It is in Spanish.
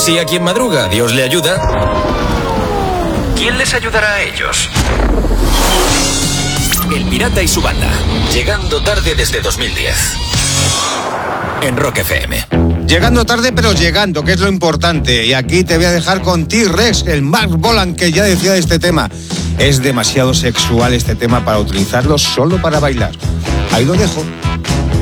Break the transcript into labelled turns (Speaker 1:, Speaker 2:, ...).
Speaker 1: Si a quien madruga Dios le ayuda, ¿quién les ayudará a ellos? El Pirata y su banda, llegando tarde desde 2010. En Rock FM.
Speaker 2: Llegando tarde, pero llegando, que es lo importante. Y aquí te voy a dejar con T-Rex, el Mark Bolan, que ya decía de este tema. Es demasiado sexual este tema para utilizarlo solo para bailar. Ahí lo dejo.